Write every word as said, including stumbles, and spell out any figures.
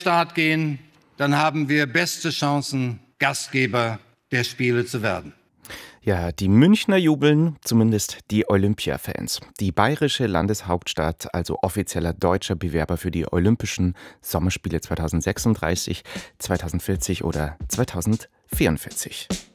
Start gehen, dann haben wir beste Chancen, Gastgeber der Spiele zu werden. Ja, die Münchner jubeln, zumindest die Olympia-Fans. Die bayerische Landeshauptstadt, also offizieller deutscher Bewerber für die Olympischen Sommerspiele zweitausendsechsunddreißig, zweitausendvierzig oder zweitausendvierundvierzig.